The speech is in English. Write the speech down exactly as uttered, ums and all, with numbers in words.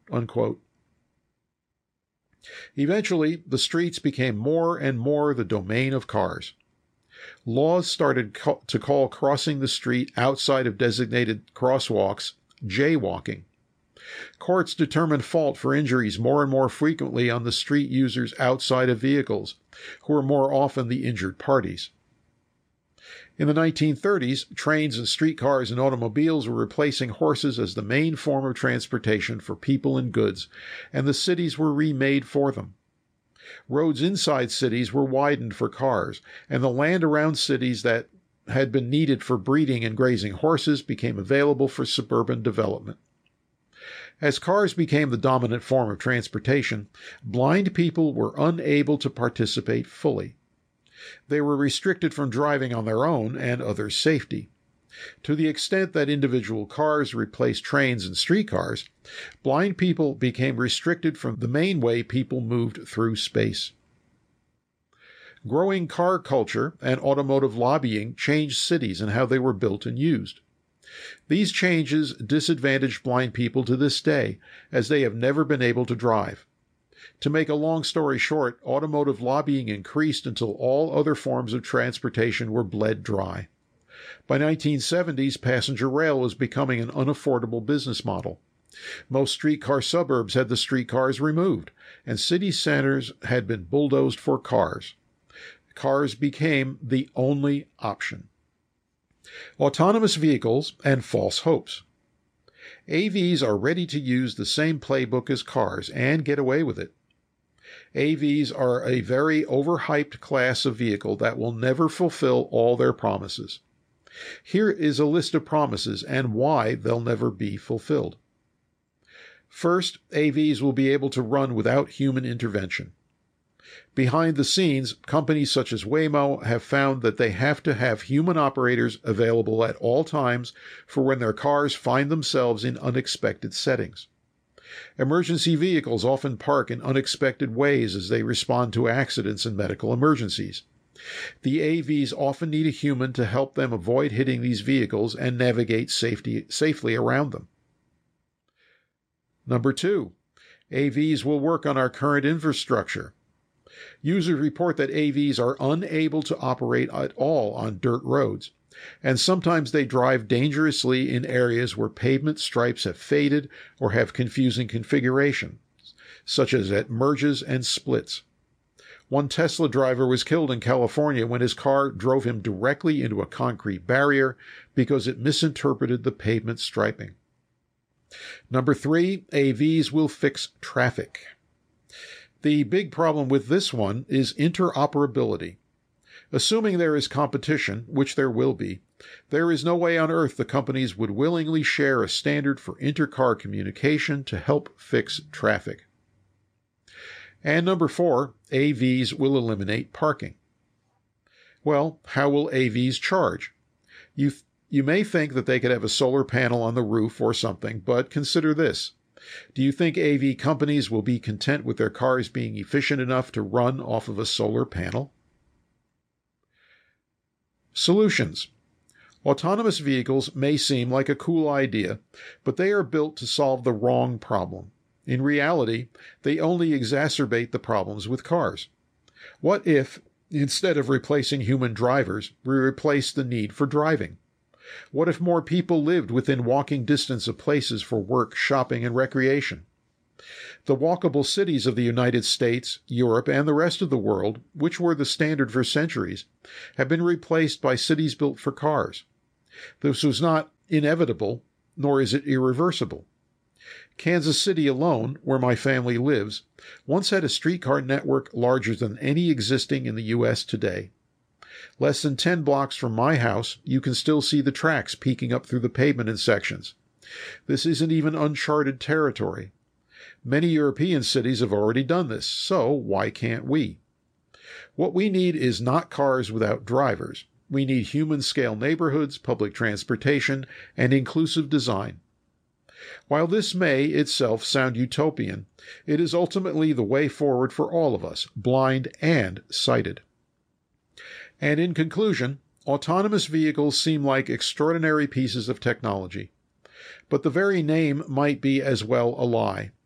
unquote. Eventually, the streets became more and more the domain of cars. Laws started co- to call crossing the street outside of designated crosswalks jaywalking. Courts determined fault for injuries more and more frequently on the street users outside of vehicles, who were more often the injured parties. In the nineteen thirties, trains and streetcars and automobiles were replacing horses as the main form of transportation for people and goods, and the cities were remade for them. Roads inside cities were widened for cars, and the land around cities that had been needed for breeding and grazing horses became available for suburban development. As cars became the dominant form of transportation, blind people were unable to participate fully. They were restricted from driving on their own and others' safety. To the extent that individual cars replaced trains and streetcars, blind people became restricted from the main way people moved through space. Growing car culture and automotive lobbying changed cities and how they were built and used. These changes disadvantage blind people to this day, as they have never been able to drive. To make a long story short, automotive lobbying increased until all other forms of transportation were bled dry. By nineteen seventies, passenger rail was becoming an unaffordable business model. Most streetcar suburbs had the streetcars removed, and city centers had been bulldozed for cars. Cars became the only option. Autonomous vehicles and false hopes. A Vs are ready to use the same playbook as cars and get away with it. A Vs are a very overhyped class of vehicle that will never fulfill all their promises. Here is a list of promises and why they'll never be fulfilled. First, A Vs will be able to run without human intervention. Behind the scenes, companies such as Waymo have found that they have to have human operators available at all times for when their cars find themselves in unexpected settings. Emergency vehicles often park in unexpected ways as they respond to accidents and medical emergencies. The A Vs often need a human to help them avoid hitting these vehicles and navigate safety, safely around them. Number two, A Vs will work on our current infrastructure. Users report that A Vs are unable to operate at all on dirt roads, and sometimes they drive dangerously in areas where pavement stripes have faded or have confusing configurations, such as at merges and splits. One Tesla driver was killed in California when his car drove him directly into a concrete barrier because it misinterpreted the pavement striping. Number three, A Vs will fix traffic. The big problem with this one is interoperability. Assuming there is competition, which there will be, there is no way on earth the companies would willingly share a standard for inter-car communication to help fix traffic. And number four, A Vs will eliminate parking. Well, how will A Vs charge? You, th- you may think that they could have a solar panel on the roof or something, but consider this. Do you think A V companies will be content with their cars being efficient enough to run off of a solar panel? Solutions. Autonomous vehicles may seem like a cool idea, but they are built to solve the wrong problem. In reality, they only exacerbate the problems with cars. What if, instead of replacing human drivers, we replace the need for driving? What if more people lived within walking distance of places for work, shopping, and recreation? The walkable cities of the United States, Europe, and the rest of the world, which were the standard for centuries, have been replaced by cities built for cars. This was not inevitable, nor is it irreversible. Kansas City alone, where my family lives, once had a streetcar network larger than any existing in the U S today. Less than ten blocks from my house, you can still see the tracks peeking up through the pavement in sections. This isn't even uncharted territory. Many European cities have already done this, so why can't we? What we need is not cars without drivers. We need human-scale neighborhoods, public transportation, and inclusive design. While this may itself sound utopian, it is ultimately the way forward for all of us, blind and sighted. And in conclusion, autonomous vehicles seem like extraordinary pieces of technology. But the very name might be as well a lie.